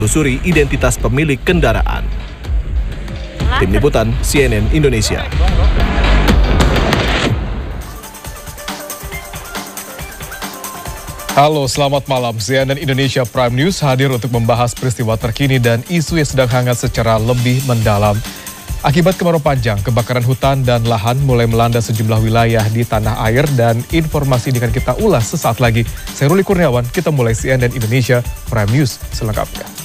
menelusuri identitas pemilik kendaraan. Tim Liputan CNN Indonesia. Halo, selamat malam. CNN Indonesia Prime News hadir untuk membahas peristiwa terkini dan isu yang sedang hangat secara lebih mendalam. Akibat kemarau panjang, kebakaran hutan dan lahan mulai melanda sejumlah wilayah di tanah air dan informasi ini akan kita ulas sesaat lagi. Saya Ruli Kurniawan, kita mulai CNN Indonesia Prime News selengkapnya.